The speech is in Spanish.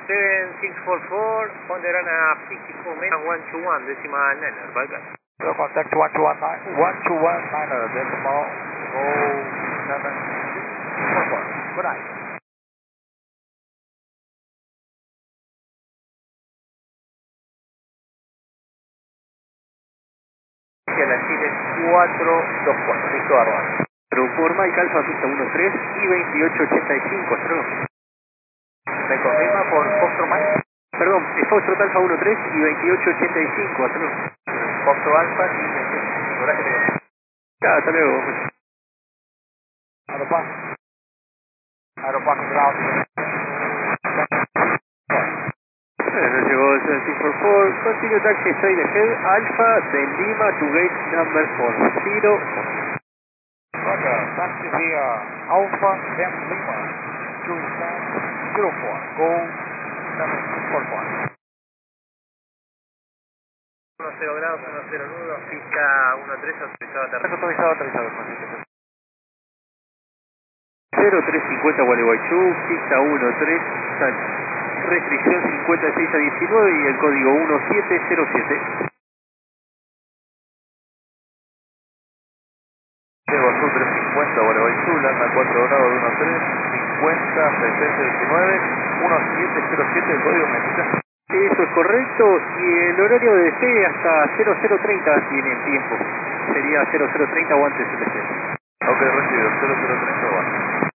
7644, Ponderana 54 minutes, 121, decimal 9, Bagal. So contact 1219, 1219, decimal, go 7644. Good night. A la Chile 424, listo, Bárbaro. Por Mike Alfa, pista 13 y 2885, hasta luego. ¿Me confirma por Foxtrot Mike? Perdón, Foxtrot Alfa 13 y 2885, hasta luego. Foxtrot Alfa y 2885, gracias, Diego. Ya, hasta luego. Aeropuerto ground. Nos llegó 7644, continue taxi straight ahead, Alpha de Lima to gate number 40. Roger, taxi via Alpha then Lima, 2704, go 7644. 10 grados, 10 nudos, pista 13, autorizado a aterrizar. Autorizado, 0350 Gualeguaychú, pista 13, restricción 56 a 19 y el código 1707. Diego Azul 350, Gualeguaychú, landa 4 grados, 13, 50, 60, 19, 1707, el código me indica. Eso es correcto, y el horario de despegue hasta 0030 tiene tiempo. Sería 0030 o antes el despegue. Ok, recibido, 0030 o antes.